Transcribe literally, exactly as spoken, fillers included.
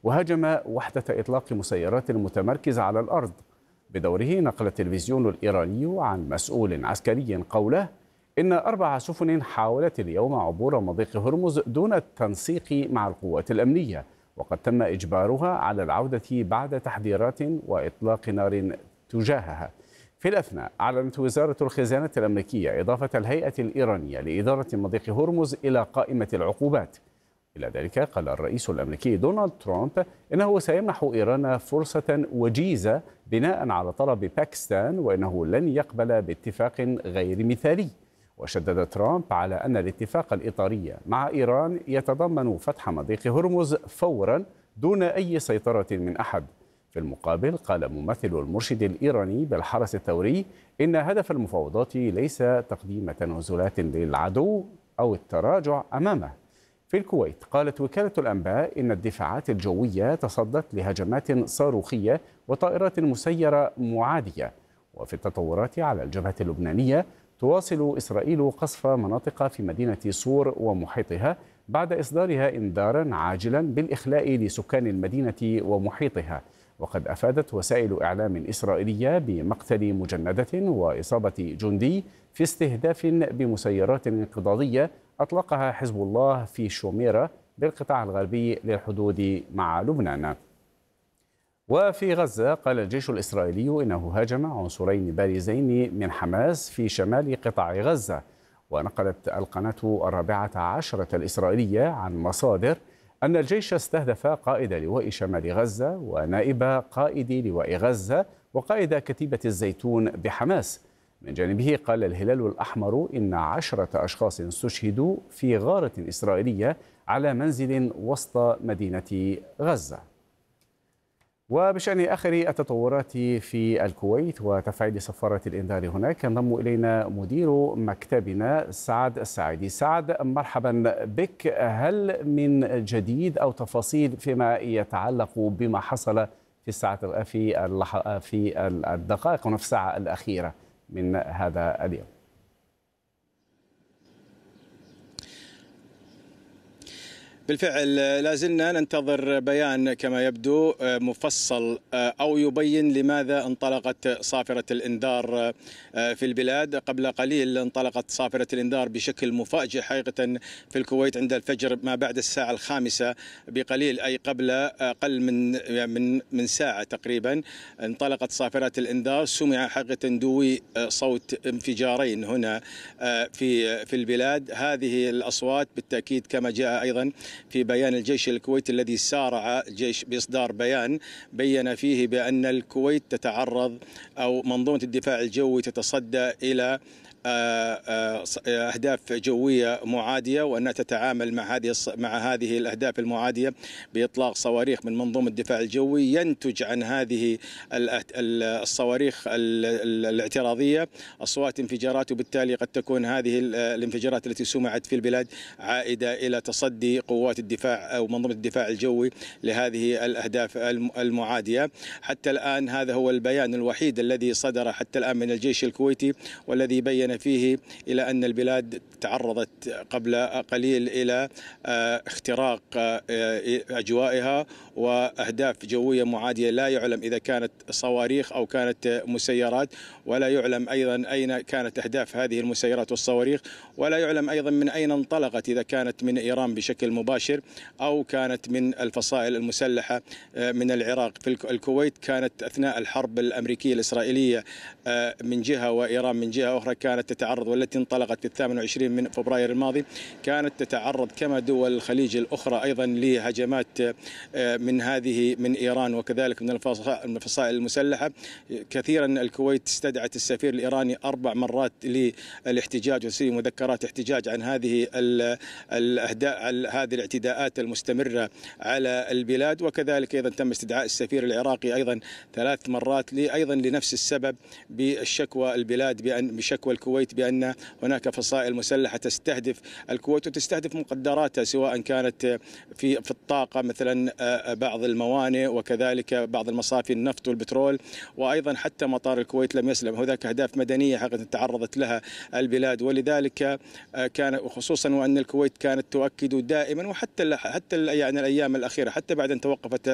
وهاجم وحدة إطلاق مسيرات متمركزة على الأرض. بدوره نقل التلفزيون الإيراني عن مسؤول عسكري قوله إن أربع سفن حاولت اليوم عبور مضيق هرمز دون التنسيق مع القوات الأمنية، وقد تم إجبارها على العودة بعد تحذيرات وإطلاق نار تجاهها. في الأثناء أعلنت وزارة الخزانة الأمريكية إضافة الهيئة الإيرانية لإدارة مضيق هرمز إلى قائمة العقوبات. إلى ذلك قال الرئيس الأمريكي دونالد ترامب إنه سيمنح إيران فرصة وجيزة بناء على طلب باكستان، وإنه لن يقبل باتفاق غير مثالي. وشدد ترامب على أن الاتفاق الإطاري مع إيران يتضمن فتح مضيق هرمز فورا دون أي سيطرة من أحد. في المقابل قال ممثل المرشد الإيراني بالحرس الثوري إن هدف المفاوضات ليس تقديم تنازلات للعدو أو التراجع أمامه. في الكويت قالت وكالة الأنباء إن الدفاعات الجوية تصدت لهجمات صاروخية وطائرات مسيرة معادية. وفي التطورات على الجبهة اللبنانية تواصل إسرائيل قصف مناطق في مدينة صور ومحيطها بعد إصدارها إنذارا عاجلا بالإخلاء لسكان المدينة ومحيطها. وقد أفادت وسائل إعلام إسرائيلية بمقتل مجندة وإصابة جندي في استهداف بمسيرات انقضاضية أطلقها حزب الله في شوميرة بالقطاع الغربي للحدود مع لبنان. وفي غزة قال الجيش الإسرائيلي إنه هاجم عنصرين بارزين من حماس في شمال قطاع غزة. ونقلت القناة الرابعة عشرة الإسرائيلية عن مصادر أن الجيش استهدف قائد لواء شمال غزة ونائب قائد لواء غزة وقائد كتيبة الزيتون بحماس. من جانبه قال الهلال الأحمر إن عشرة أشخاص استشهدوا في غارة إسرائيلية على منزل وسط مدينة غزة. وبشأن آخر التطورات في الكويت وتفعيل صفارة الإنذار هناك ينضم إلينا مدير مكتبنا سعد السعيدي. سعد، مرحبا بك. هل من جديد أو تفاصيل فيما يتعلق بما حصل في الساعة في في الدقائق ونصف ساعة الأخيرة من هذا اليوم؟ بالفعل لازلنا ننتظر بيان كما يبدو مفصل أو يبين لماذا انطلقت صافرة الإنذار في البلاد. قبل قليل انطلقت صافرة الإنذار بشكل مفاجئ حقيقة في الكويت عند الفجر ما بعد الساعة الخامسة بقليل، أي قبل أقل من من من ساعة تقريبا انطلقت صافرات الإنذار. سمع حقيقة دوي صوت انفجارين هنا في في البلاد. هذه الأصوات بالتأكيد كما جاء أيضا في بيان الجيش الكويتي الذي سارع الجيش بإصدار بيان بين فيه بأن الكويت تتعرض أو منظومة الدفاع الجوي تتصدى إلى أهداف جوية معادية، وأنها تتعامل مع هذه مع هذه الأهداف المعادية بإطلاق صواريخ من منظومة الدفاع الجوي. ينتج عن هذه الصواريخ الاعتراضية أصوات انفجارات، وبالتالي قد تكون هذه الانفجارات التي سمعت في البلاد عائدة إلى تصدي قوات الدفاع أو منظومة الدفاع الجوي لهذه الأهداف المعادية. حتى الآن هذا هو البيان الوحيد الذي صدر حتى الآن من الجيش الكويتي، والذي بين فيه إلى أن البلاد تعرضت قبل قليل إلى اختراق أجوائها وأهداف جوية معادية. لا يعلم إذا كانت صواريخ أو كانت مسيرات، ولا يعلم أيضا أين كانت أهداف هذه المسيرات والصواريخ، ولا يعلم أيضا من أين انطلقت، إذا كانت من إيران بشكل مباشر أو كانت من الفصائل المسلحة من العراق. في الكويت كانت أثناء الحرب الأمريكية الإسرائيلية من جهة وإيران من جهة أخرى كانت تتعرض، والتي انطلقت في الثامن والعشرين من فبراير الماضي كانت تتعرض كما دول الخليج الأخرى أيضا لهجمات من هذه من إيران وكذلك من الفصائل المسلحة. كثيرا الكويت استدعت السفير الإيراني أربع مرات للاحتجاج وتسليم مذكرات احتجاج عن هذه هذه الاعتداءات المستمرة على البلاد، وكذلك أيضا تم استدعاء السفير العراقي أيضا ثلاث مرات أيضا لنفس السبب بالشكوى البلاد بأن بشكوى الكويت بأن هناك فصائل مسلحة تستهدف الكويت وتستهدف مقدراتها، سواء كانت في في الطاقة مثلا بعض الموانئ وكذلك بعض المصافي النفط والبترول، وأيضا حتى مطار الكويت لم يسلم. هناك أهداف مدنية حقيقة تعرضت لها البلاد، ولذلك كان خصوصا وأن الكويت كانت تؤكد دائما وحتى حتى يعني الأيام الأخيرة حتى بعد أن توقفت